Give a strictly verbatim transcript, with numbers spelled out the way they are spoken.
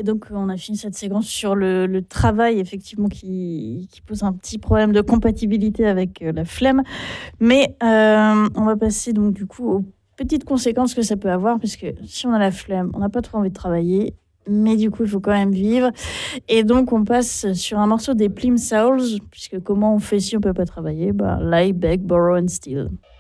Et donc, on a fini cette séquence sur le, le travail, effectivement, qui, qui pose un petit problème de compatibilité avec euh, la flemme. Mais euh, on va passer donc du coup aux petites conséquences que ça peut avoir, parce que si on a la flemme, on n'a pas trop envie de travailler, mais du coup, il faut quand même vivre. Et donc, on passe sur un morceau des Plimsouls, puisque comment on fait si on peut pas travailler? Bah, lie, beg, borrow and steal.